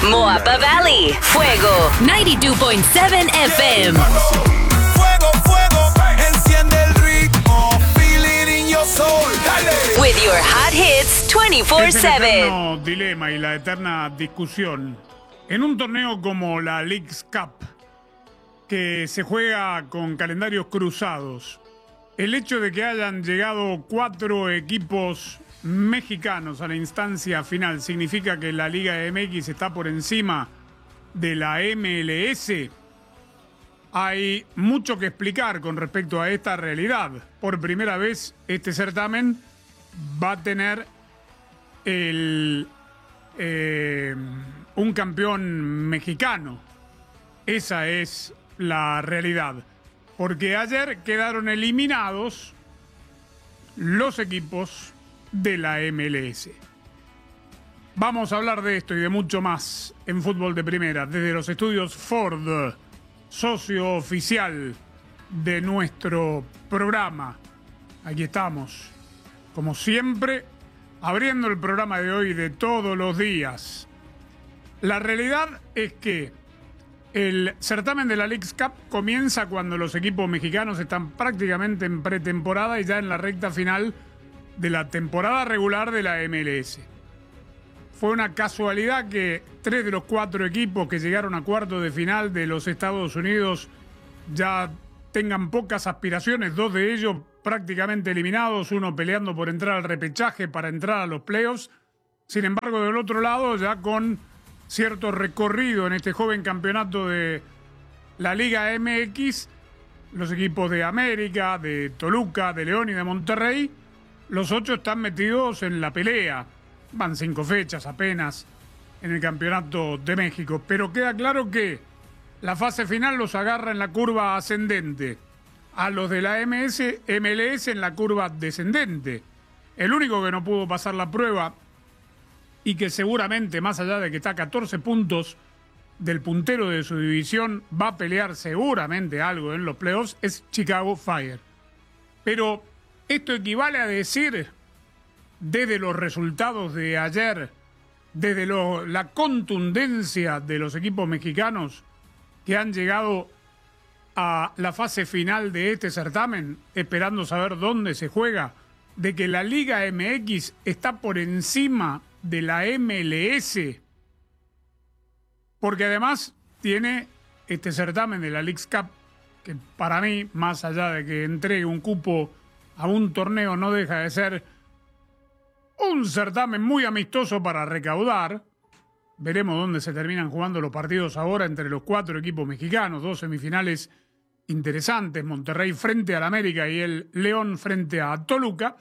Moapa Valley, Fuego 92.7 FM. Fuego, fuego, enciende el ritmo, feel it in your soul, dale. With your hot hits Es el 24/7. eterno dilema y la eterna discusión. En un torneo como la Leagues Cup, que se juega con calendarios cruzados, el hecho de que hayan llegado 4 equipos mexicanos a la instancia final significa que la Liga MX está por encima de la MLS. Hay mucho que explicar con respecto a esta realidad. Por primera vez, este certamen va a tener un campeón mexicano. Esa es la realidad. Porque ayer quedaron eliminados los equipos de la MLS. Vamos a hablar de esto y de mucho más en Fútbol de Primera, desde los estudios Ford, socio oficial de nuestro programa. Aquí estamos, como siempre, abriendo el programa de hoy de todos los días. La realidad es que el certamen de la Leagues Cup comienza cuando los equipos mexicanos están prácticamente en pretemporada y ya en la recta final de la temporada regular de la MLS. Fue una casualidad que 3 de los 4 equipos que llegaron a cuartos de final de los Estados Unidos ya tengan pocas aspiraciones, 2 de ellos prácticamente eliminados, uno peleando por entrar al repechaje para entrar a los playoffs. Sin embargo, del otro lado, ya con cierto recorrido en este joven campeonato de la Liga MX, los equipos de América, de Toluca, de León y de Monterrey, los 8 están metidos en la pelea. Van 5 fechas apenas en el Campeonato de México. Pero queda claro que la fase final los agarra en la curva ascendente. A los de la MLS en la curva descendente. El único que no pudo pasar la prueba y que seguramente, más allá de que está a 14 puntos del puntero de su división, va a pelear seguramente algo en los playoffs, es Chicago Fire. Pero esto equivale a decir, desde los resultados de ayer, desde la contundencia de los equipos mexicanos que han llegado a la fase final de este certamen, esperando saber dónde se juega, de que la Liga MX está por encima de la MLS, porque además tiene este certamen de la Leagues Cup, que para mí, más allá de que entregue un cupo a un torneo, no deja de ser un certamen muy amistoso para recaudar. Veremos dónde se terminan jugando los partidos ahora entre los 4 equipos mexicanos, 2 semifinales interesantes, Monterrey frente al América y el León frente a Toluca.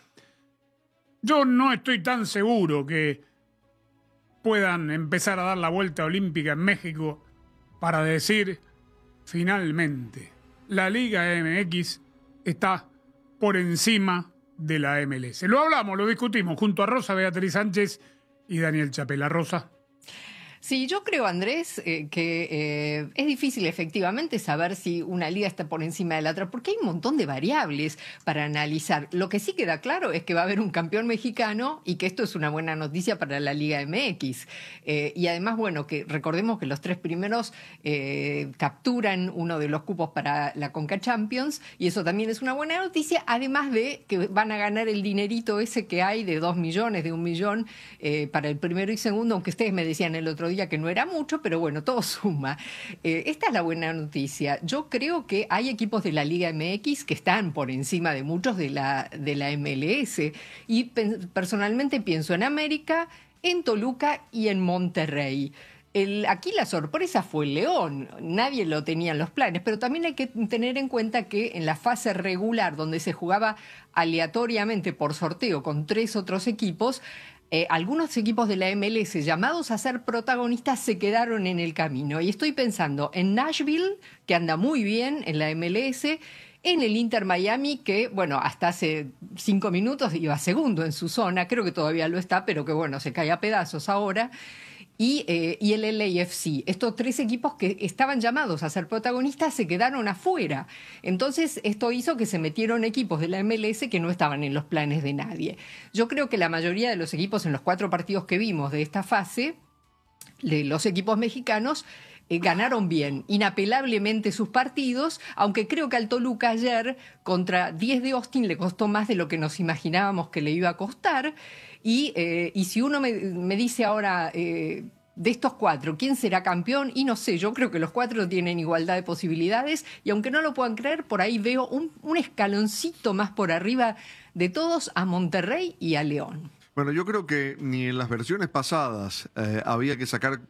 Yo no estoy tan seguro que puedan empezar a dar la vuelta olímpica en México para decir, finalmente, la Liga MX está por encima de la MLS. Lo hablamos, lo discutimos junto a Rosa Beatriz Sánchez y Daniel Chapela. Rosa. Sí, yo creo, Andrés, que es difícil efectivamente saber si una liga está por encima de la otra, porque hay un montón de variables para analizar. Lo que sí queda claro es que va a haber un campeón mexicano y que esto es una buena noticia para la Liga MX. Y además, bueno, que recordemos que los 3 primeros capturan uno de los cupos para la Conca Champions, y eso también es una buena noticia, además de que van a ganar el dinerito ese que hay de 2 millones, de 1 millón para el primero y segundo, aunque ustedes me decían el otro día que no era mucho, pero bueno, todo suma. Esta es la buena noticia. Yo creo que hay equipos de la Liga MX que están por encima de muchos de la MLS, y personalmente pienso en América, en Toluca y en Monterrey. Aquí la sorpresa fue el León, nadie lo tenía en los planes, pero también hay que tener en cuenta que en la fase regular, donde se jugaba aleatoriamente por sorteo con 3 otros equipos, algunos equipos de la MLS llamados a ser protagonistas se quedaron en el camino. Y estoy pensando en Nashville, que anda muy bien en la MLS, en el Inter Miami, que, bueno, hasta hace 5 minutos iba segundo en su zona, creo que todavía lo está, pero que, bueno, se cae a pedazos ahora. Y el LAFC. Estos 3 equipos que estaban llamados a ser protagonistas se quedaron afuera. Entonces, esto hizo que se metieron equipos de la MLS que no estaban en los planes de nadie. Yo creo que la mayoría de los equipos en los 4 partidos que vimos de esta fase los equipos mexicanos ganaron bien, inapelablemente sus partidos, aunque creo que al Toluca ayer contra 10 de Austin le costó más de lo que nos imaginábamos que le iba a costar. Y si uno me dice ahora, de estos 4, ¿quién será campeón? Y no sé, yo creo que los 4 tienen igualdad de posibilidades y aunque no lo puedan creer, por ahí veo un escaloncito más por arriba de todos a Monterrey y a León. Bueno, yo creo que ni en las versiones pasadas había que sacar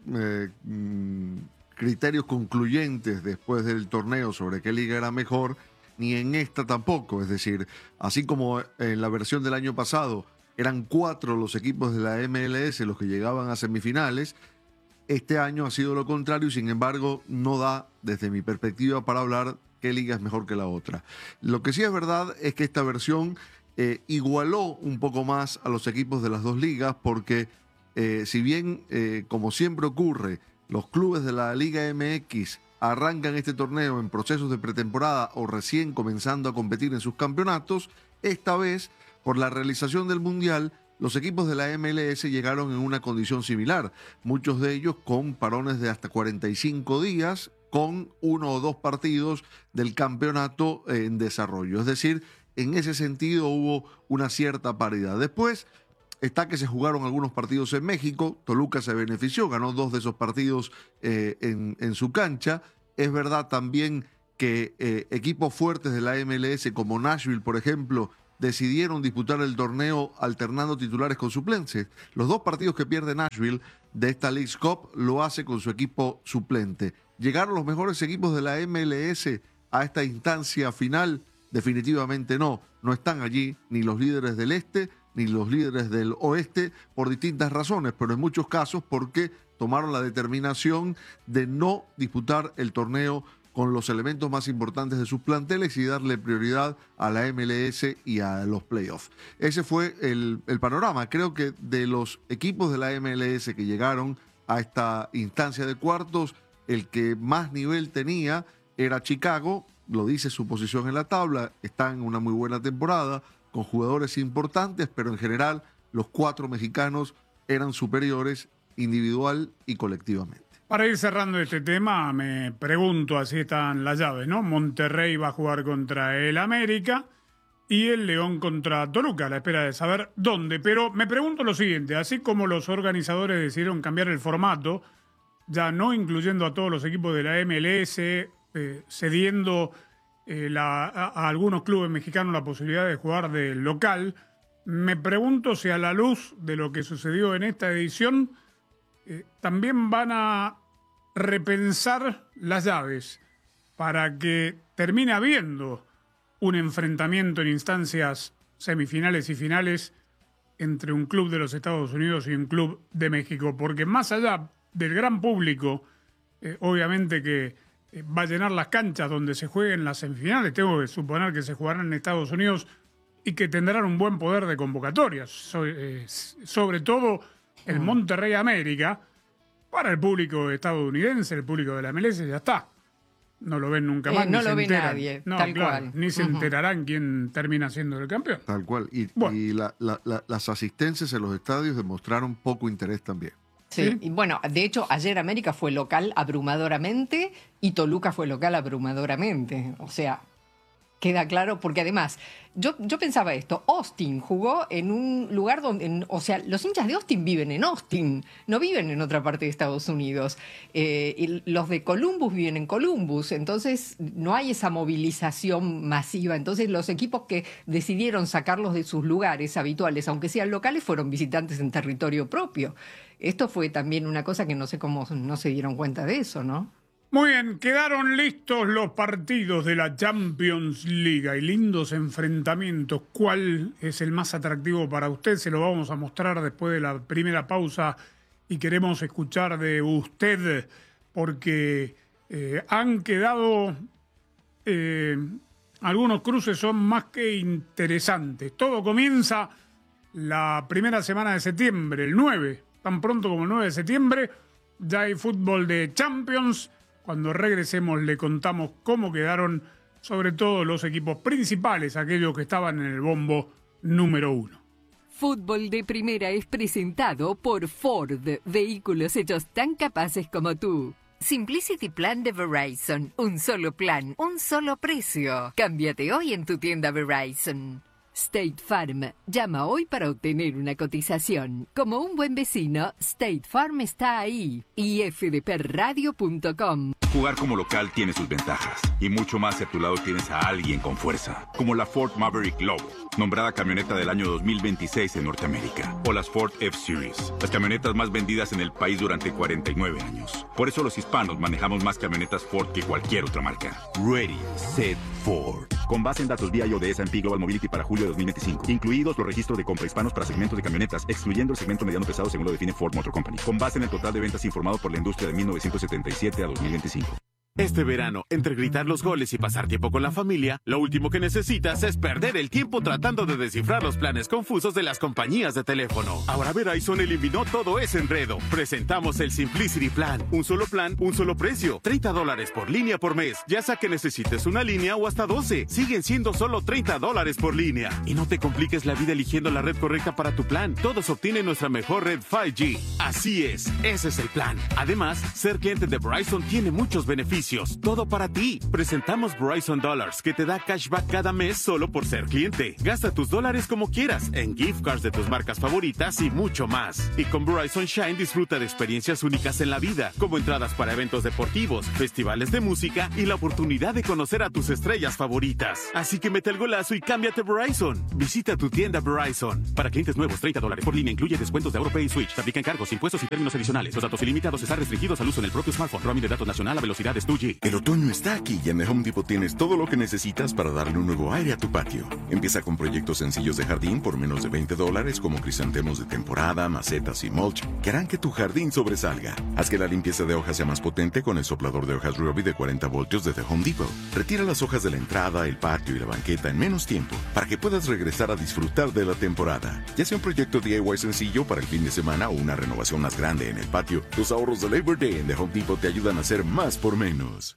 criterios concluyentes después del torneo sobre qué liga era mejor, ni en esta tampoco. Es decir, así como en la versión del año pasado eran 4 los equipos de la MLS los que llegaban a semifinales, este año ha sido lo contrario y sin embargo no da, desde mi perspectiva, para hablar qué liga es mejor que la otra. Lo que sí es verdad es que esta versión igualó un poco más a los equipos de las dos ligas porque si bien, como siempre ocurre, los clubes de la Liga MX arrancan este torneo en procesos de pretemporada o recién comenzando a competir en sus campeonatos, esta vez, por la realización del Mundial, los equipos de la MLS llegaron en una condición similar, muchos de ellos con parones de hasta 45 días, con 1 o 2 partidos del campeonato en desarrollo. Es decir, en ese sentido hubo una cierta paridad. Después está que se jugaron algunos partidos en México, Toluca se benefició, ganó 2 de esos partidos en su cancha. Es verdad también que equipos fuertes de la MLS como Nashville, por ejemplo, decidieron disputar el torneo alternando titulares con suplentes. Los 2 partidos que pierde Nashville de esta Leagues Cup lo hace con su equipo suplente. ¿Llegaron los mejores equipos de la MLS a esta instancia final? Definitivamente no. No están allí ni los líderes del este ni los líderes del oeste por distintas razones, pero en muchos casos porque tomaron la determinación de no disputar el torneo con los elementos más importantes de sus planteles y darle prioridad a la MLS y a los playoffs. Ese fue el panorama. Creo que de los equipos de la MLS que llegaron a esta instancia de cuartos, el que más nivel tenía era Chicago, lo dice su posición en la tabla, está en una muy buena temporada, con jugadores importantes, pero en general los 4 mexicanos eran superiores individual y colectivamente. Para ir cerrando este tema, me pregunto, así están las llaves, ¿no? Monterrey va a jugar contra el América y el León contra Toluca, a la espera de saber dónde. Pero me pregunto lo siguiente, así como los organizadores decidieron cambiar el formato, ya no incluyendo a todos los equipos de la MLS, cediendo a algunos clubes mexicanos la posibilidad de jugar de local, me pregunto si a la luz de lo que sucedió en esta edición, también van a repensar las llaves para que termine habiendo un enfrentamiento en instancias semifinales y finales entre un club de los Estados Unidos y un club de México, porque más allá del gran público, obviamente que va a llenar las canchas donde se jueguen las semifinales, tengo que suponer que se jugarán en Estados Unidos y que tendrán un buen poder de convocatorias, sobre todo el Monterrey América. Para el público estadounidense, el público de la MLS, ya está. No lo ven nunca más. No lo ve nadie, no, tal claro, cual. Ni se enterarán quién termina siendo el campeón. Tal cual. Y Bueno. las asistencias en los estadios demostraron poco interés también. Sí, y bueno, de hecho, ayer América fue local abrumadoramente y Toluca fue local abrumadoramente. O sea, queda claro, porque además, yo pensaba esto, Austin jugó en un lugar donde, o sea, los hinchas de Austin viven en Austin, no viven en otra parte de Estados Unidos. Y los de Columbus viven en Columbus, entonces no hay esa movilización masiva. Entonces los equipos que decidieron sacarlos de sus lugares habituales, aunque sean locales, fueron visitantes en territorio propio. Esto fue también una cosa que no sé cómo no se dieron cuenta de eso, ¿no? Muy bien, quedaron listos los partidos de la Champions League. Hay lindos enfrentamientos. ¿Cuál es el más atractivo para usted? Se lo vamos a mostrar después de la primera pausa y queremos escuchar de usted porque han quedado algunos cruces son más que interesantes. Todo comienza la primera semana de septiembre, el 9, tan pronto como el 9 de septiembre. Ya hay fútbol de Champions. Cuando regresemos le contamos cómo quedaron, sobre todo los equipos principales, aquellos que estaban en el bombo número 1. Fútbol de Primera es presentado por Ford, vehículos hechos tan capaces como tú. Simplicity Plan de Verizon. Un solo plan, un solo precio. Cámbiate hoy en tu tienda Verizon. State Farm. Llama hoy para obtener una cotización. Como un buen vecino, State Farm está ahí. Y fdpradio.com. Jugar como local tiene sus ventajas. Y mucho más si a tu lado tienes a alguien con fuerza. Como la Ford Maverick Lobo, nombrada camioneta del año 2026 en Norteamérica. O las Ford F-Series, las camionetas más vendidas en el país durante 49 años. Por eso los hispanos manejamos más camionetas Ford que cualquier otra marca. Ready, Set, Ford. Con base en datos BIO de S&P Global Mobility para julio de 2025. Incluidos los registros de compra hispanos para segmentos de camionetas, excluyendo el segmento mediano pesado según lo define Ford Motor Company. Con base en el total de ventas informado por la industria de 1977 a 2025. Este verano, entre gritar los goles y pasar tiempo con la familia, lo último que necesitas es perder el tiempo tratando de descifrar los planes confusos de las compañías de teléfono. Ahora Verizon eliminó todo ese enredo. Presentamos el Simplicity Plan, un solo precio. $30 por línea por mes, ya sea que necesites una línea o hasta 12. Siguen siendo solo $30 por línea. Y no te compliques la vida eligiendo la red correcta para tu plan. Todos obtienen nuestra mejor red 5G. Así es, ese es el plan. Además, ser cliente de Verizon tiene muchos beneficios. Todo para ti. Presentamos Verizon Dollars, que te da cashback cada mes solo por ser cliente. Gasta tus dólares como quieras, en gift cards de tus marcas favoritas y mucho más. Y con Verizon Shine disfruta de experiencias únicas en la vida, como entradas para eventos deportivos, festivales de música y la oportunidad de conocer a tus estrellas favoritas. Así que mete el golazo y cámbiate a Verizon. Visita tu tienda Verizon. Para clientes nuevos, $30 por línea incluye descuentos de AutoPay y Switch. Se aplican cargos, impuestos y términos adicionales. Los datos ilimitados están restringidos al uso en el propio smartphone. Roaming de datos nacional a velocidades 2G. El otoño está aquí y en The Home Depot tienes todo lo que necesitas para darle un nuevo aire a tu patio. Empieza con proyectos sencillos de jardín por menos de $20, como crisantemos de temporada, macetas y mulch, que harán que tu jardín sobresalga. Haz que la limpieza de hojas sea más potente con el soplador de hojas Ryobi de 40 voltios de The Home Depot. Retira las hojas de la entrada, el patio y la banqueta en menos tiempo para que puedas regresar a disfrutar de la temporada. Ya sea un proyecto DIY sencillo para el fin de semana o una renovación más grande en el patio, los ahorros de Labor Day en The Home Depot te ayudan a hacer más por menos.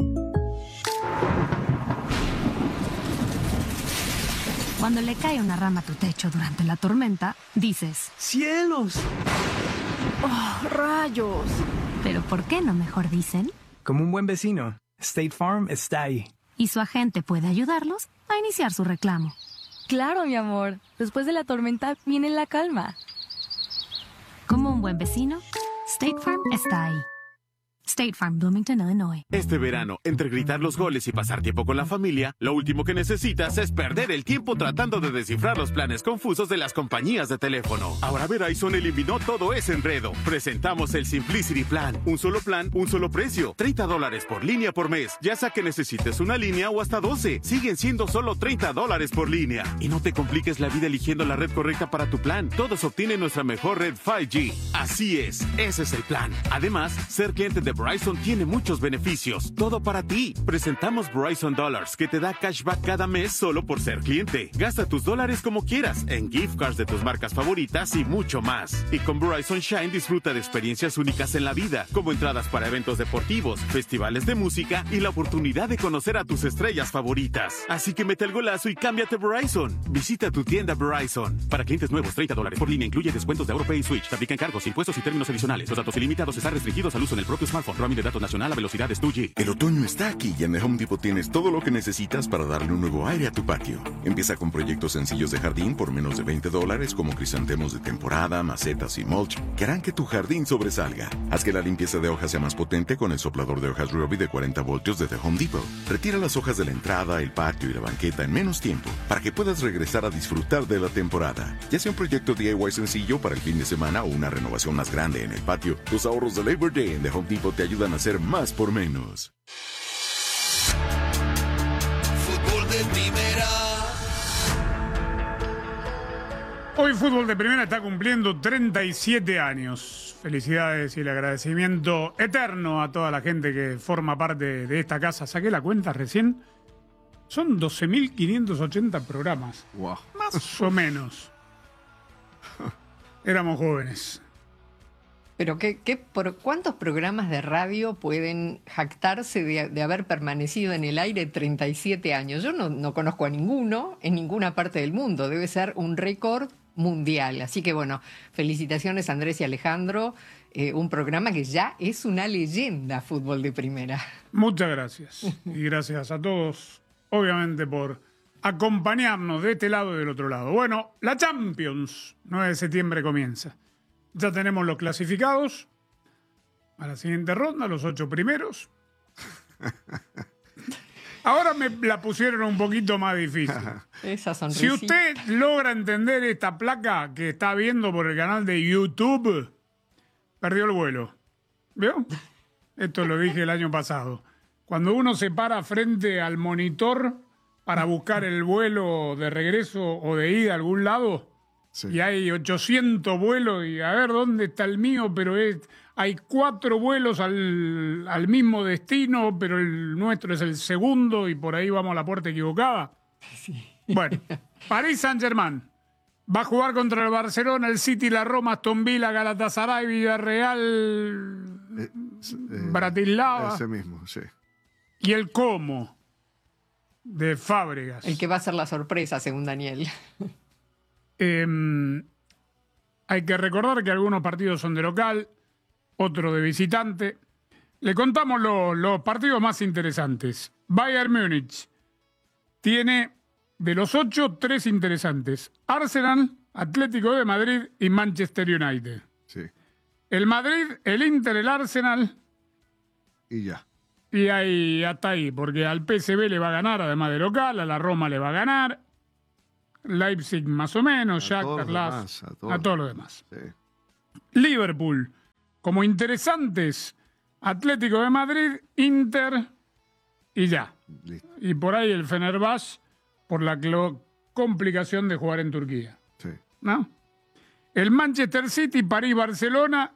Cuando le cae una rama a tu techo durante la tormenta, dices: ¡Cielos! ¡Oh, rayos! ¿Pero por qué no mejor dicen? Como un buen vecino, State Farm está ahí. Y su agente puede ayudarlos a iniciar su reclamo. Claro, mi amor. Después de la tormenta viene la calma. Como un buen vecino, State Farm está ahí. State Farm, Bloomington, Illinois. Este verano, entre gritar los goles y pasar tiempo con la familia, lo último que necesitas es perder el tiempo tratando de descifrar los planes confusos de las compañías de teléfono. Ahora Verizon eliminó todo ese enredo. Presentamos el Simplicity Plan, un solo precio. $30 por línea por mes, ya sea que necesites una línea o hasta 12. Siguen siendo solo $30 por línea. Y no te compliques la vida eligiendo la red correcta para tu plan. Todos obtienen nuestra mejor red 5G. Así es, ese es el plan. Además, ser cliente de Verizon tiene muchos beneficios. Todo para ti. Presentamos Verizon Dollars, que te da cashback cada mes solo por ser cliente. Gasta tus dólares como quieras, en gift cards de tus marcas favoritas y mucho más. Y con Verizon Shine disfruta de experiencias únicas en la vida, como entradas para eventos deportivos, festivales de música y la oportunidad de conocer a tus estrellas favoritas. Así que mete el golazo y cámbiate a Verizon. Visita tu tienda Verizon. Para clientes nuevos, $30 por línea incluye descuentos de AutoPay y Switch. Se aplican cargos, impuestos y términos adicionales. Los datos ilimitados están restringidos al uso en el propio smartphone. Roaming de datos nacional a velocidades 2G. El otoño está aquí y en The Home Depot tienes todo lo que necesitas para darle un nuevo aire a tu patio. Empieza con proyectos sencillos de jardín por menos de $20, como crisantemos de temporada, macetas y mulch, que harán que tu jardín sobresalga. Haz que la limpieza de hojas sea más potente con el soplador de hojas Ryobi de 40 voltios de The Home Depot. Retira las hojas de la entrada, el patio y la banqueta en menos tiempo para que puedas regresar a disfrutar de la temporada. Ya sea un proyecto DIY sencillo para el fin de semana o una renovación más grande en el patio, los ahorros de Labor Day en The Home Depot te ayudan a hacer más por menos. Fútbol de primera. Hoy Fútbol de Primera está cumpliendo 37 años. Felicidades y el agradecimiento eterno a toda la gente que forma parte de esta casa. Saqué la cuenta recién. Son 12.580 programas. Wow. Más o menos. Éramos jóvenes. Pero ¿cuántos programas de radio pueden jactarse de haber permanecido en el aire 37 años? Yo no conozco a ninguno en ninguna parte del mundo. Debe ser un récord mundial. Así que bueno, felicitaciones Andrés y Alejandro, un programa que ya es una leyenda fútbol de primera. Muchas gracias. Y gracias a todos, obviamente, por acompañarnos de este lado y del otro lado. Bueno, la Champions, 9 de septiembre comienza. Ya tenemos los clasificados a la siguiente ronda, los 8 primeros. Ahora me la pusieron un poquito más difícil. Esa sonrisita. Si usted logra entender esta placa que está viendo por el canal de YouTube, perdió el vuelo. ¿Vio? Esto lo dije el año pasado. Cuando uno se para frente al monitor para buscar el vuelo de regreso o de ida a algún lado, sí, y hay 800 vuelos y a ver dónde está el mío, pero hay 4 vuelos al mismo destino, pero el nuestro es el segundo y por ahí vamos a la puerta equivocada. Sí. Bueno, París Saint-Germain va a jugar contra el Barcelona, el City, la Roma, Aston Villa, Galatasaray, Villarreal, Bratislava. Ese mismo, sí. Y el Como de Fábregas. El que va a ser la sorpresa, según Daniel. Hay que recordar que algunos partidos son de local, otros de visitante. Le contamos los partidos más interesantes. Bayern Múnich tiene de los 8, 3 interesantes. Arsenal, Atlético de Madrid y Manchester United. Sí. El Madrid, el Inter, el Arsenal. Y ya. Y ahí, hasta ahí, porque al PSV le va a ganar, además de local, a la Roma le va a ganar, Leipzig más o menos, Shakhtar, a todos los demás. Sí. Liverpool, como interesantes, Atlético de Madrid, Inter y ya. Listo. Y por ahí el Fenerbahce por la complicación de jugar en Turquía. Sí. ¿No? El Manchester City, París, Barcelona.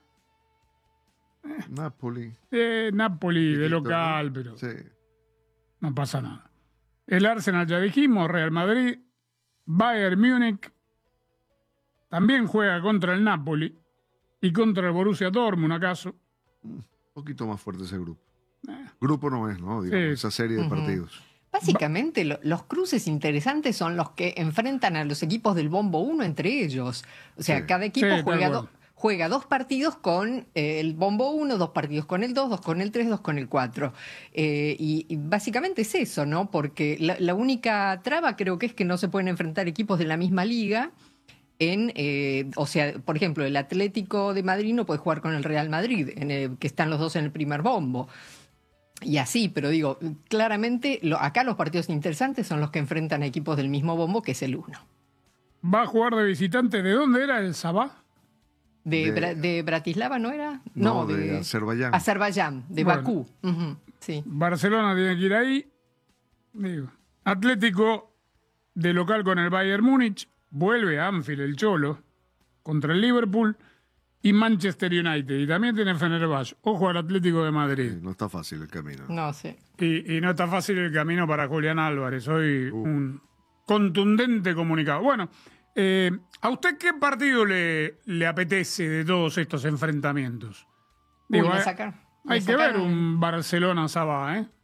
Napoli. Napoli de local, pero sí, no pasa nada. El Arsenal ya dijimos, Real Madrid, Bayern Múnich, también juega contra el Napoli y contra el Borussia Dortmund, ¿acaso? Un poquito más fuerte ese grupo. Grupo no es, ¿no? Digamos, esa serie de partidos. Básicamente, los cruces interesantes son los que enfrentan a los equipos del Bombo 1 entre ellos. O sea, Sí. cada equipo Sí, juega 2 partidos con el Bombo 1, 2 partidos con el 2, 2 con el 3, 2 con el 4. Y básicamente es eso, ¿no? Porque la única traba creo que es que no se pueden enfrentar equipos de la misma liga. O sea, por ejemplo, el Atlético de Madrid no puede jugar con el Real Madrid, que están los dos en el primer bombo. Y así, pero digo, claramente acá los partidos interesantes son los que enfrentan a equipos del mismo bombo, que es el 1. Va a jugar de visitante. ¿De dónde era el Sabah? ¿De Bratislava no era? No, de Azerbaiyán. Azerbaiyán, de Bueno. Bakú. Ujú, sí. Barcelona tiene que ir ahí. Digo, Atlético de local con el Bayern Múnich. Vuelve a Anfield el Cholo contra el Liverpool. Y Manchester United. Y también tiene Fenerbahce. Ojo al Atlético de Madrid. Sí, no está fácil el camino. No sé. Y no está fácil el camino para Julián Álvarez. Hoy un contundente comunicado. Bueno, ¿a usted qué partido le apetece de todos estos enfrentamientos? Digo, hay que ver un Barcelona-Sabah, ¿eh?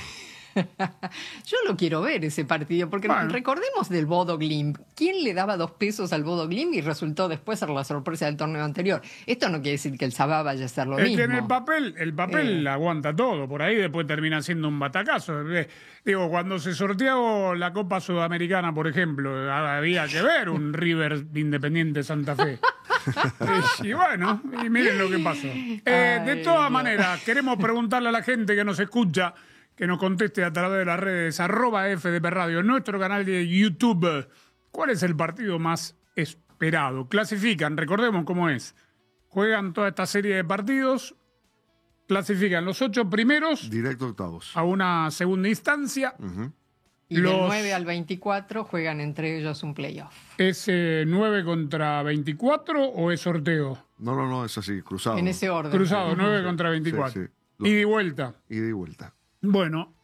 Yo lo quiero ver ese partido, porque recordemos del Bodo Glimt. ¿Quién le daba 2 pesos al Bodo Glimt y resultó después ser la sorpresa del torneo anterior? Esto no quiere decir que el Sabah vaya a ser lo mismo. Es que en el papel aguanta todo, por ahí después termina siendo un batacazo. Digo, cuando se sorteó la Copa Sudamericana, por ejemplo, había que ver un River Independiente Santa Fe. Y bueno, y miren lo que pasó. De todas maneras, queremos preguntarle a la gente que nos escucha, que nos conteste a través de las redes @FDP Radio, en nuestro canal de YouTube. ¿Cuál es el partido más esperado? Clasifican, recordemos cómo es. Juegan toda esta serie de partidos, clasifican los 8 primeros. Directo a octavos. A una segunda instancia. Y del 9 al 24 juegan entre ellos un playoff. ¿Es 9 contra 24 o es sorteo? No, es así, cruzado. En ese orden. Cruzado, 9 contra 24. Sí. Ida y vuelta. Ida y vuelta. Bueno.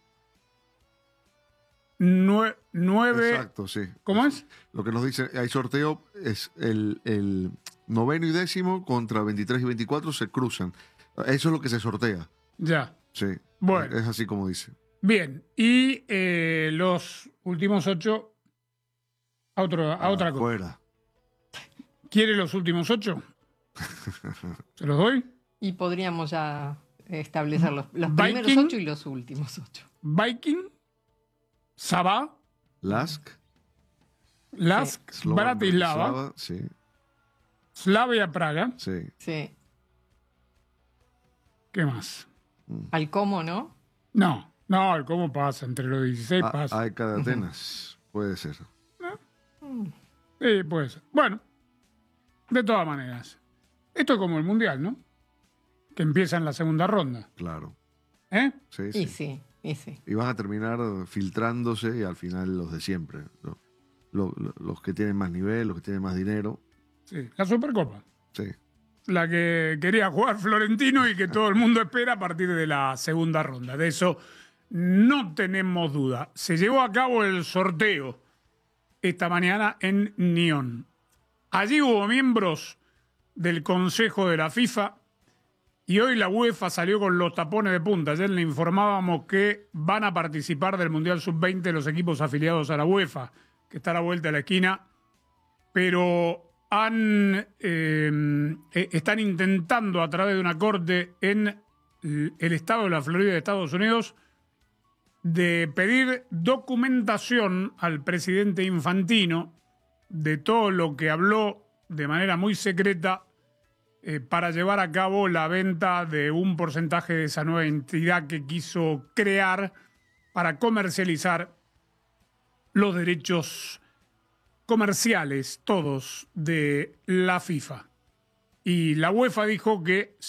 9. Exacto, sí. ¿Cómo es? Lo que nos dice, hay sorteo, es el noveno y décimo contra 23 y 24 se cruzan. Eso es lo que se sortea. Ya. Sí. Bueno. Es así como dice. Bien. Y los últimos 8 a otra cosa. Fuera. ¿Quiere los últimos 8? ¿Se los doy? Y podríamos ya establecer los primeros 8 y los últimos 8. Viking, Sabah, Lask, Bratislava, sí. Slavia Praga. Sí. Sí. ¿Qué más? Al Como, ¿no? No, el Como pasa, entre los 16 pasa. AEK de Atenas, puede ser. Sí, puede ser. Bueno, de todas maneras, esto es como el Mundial, ¿no? Que empieza en la segunda ronda. Claro. ¿Eh? Sí. Y sí. Y van a terminar filtrándose y al final los de siempre. Los que tienen más nivel, los que tienen más dinero. Sí, la Supercopa. Sí. La que quería jugar Florentino y que todo el mundo espera a partir de la segunda ronda. De eso no tenemos duda. Se llevó a cabo el sorteo esta mañana en Nyon. Allí hubo miembros del Consejo de la FIFA y hoy la UEFA salió con los tapones de punta. Ayer le informábamos que van a participar del Mundial Sub-20 los equipos afiliados a la UEFA, que está a la vuelta de la esquina, pero están intentando a través de una corte en el estado de la Florida de Estados Unidos de pedir documentación al presidente Infantino de todo lo que habló de manera muy secreta para llevar a cabo la venta de un porcentaje de esa nueva entidad que quiso crear para comercializar los derechos comerciales, todos, de la FIFA. Y la UEFA dijo que